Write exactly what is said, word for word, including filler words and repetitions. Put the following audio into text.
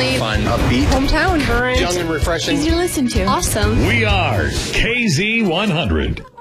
friendly, fun, upbeat, hometown, current, young and refreshing, easy to listen to, awesome. We are K Z one hundred.